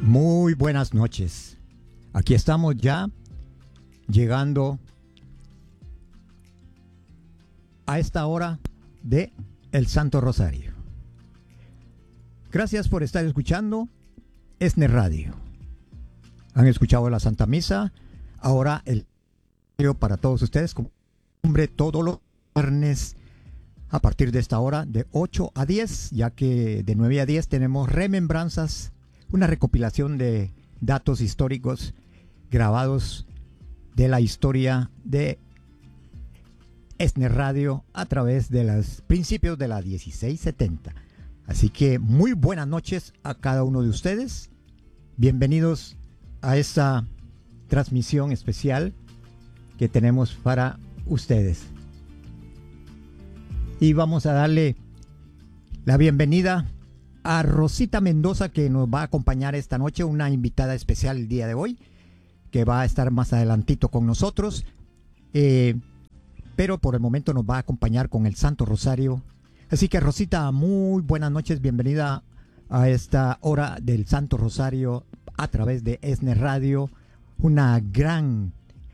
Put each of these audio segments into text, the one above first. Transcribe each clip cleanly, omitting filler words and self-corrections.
Muy buenas noches. Aquí estamos ya llegando a esta hora de el Santo Rosario. Gracias por estar escuchando ESNE Radio. Han escuchado la Santa Misa. Ahora el radio para todos ustedes, como costumbre, todos los viernes a partir de esta hora de 8 a 10, ya que de 9 a 10 tenemos remembranzas, una recopilación de datos históricos grabados de la historia de ESNE Radio a través de los principios de la 1670. Así que muy buenas noches a cada uno de ustedes. Bienvenidos a esta transmisión especial que tenemos para ustedes. Y vamos a darle la bienvenida a Rosita Mendoza, que nos va a acompañar esta noche, una invitada especial el día de hoy, que va a estar más adelantito con nosotros, pero por el momento nos va a acompañar con el Santo Rosario. Así que Rosita, muy buenas noches, bienvenida a esta hora del Santo Rosario a través de ESNE Radio, una gran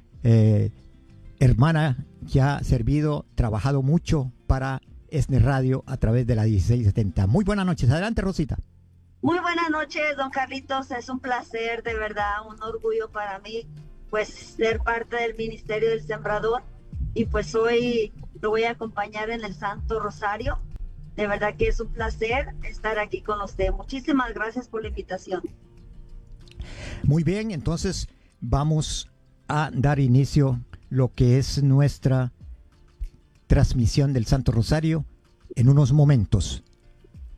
hermana que ha servido, trabajado mucho para ESNE Radio a través de la 1670. Muy buenas noches, adelante Rosita. Muy buenas noches, don Carlitos, es un placer, de verdad, un orgullo para mí, pues ser parte del Ministerio del Sembrador, y pues hoy lo voy a acompañar en el Santo Rosario. De verdad que es un placer estar aquí con usted. Muchísimas gracias por la invitación. Muy bien, entonces vamos a dar inicio lo que es nuestra transmisión del Santo Rosario en unos momentos.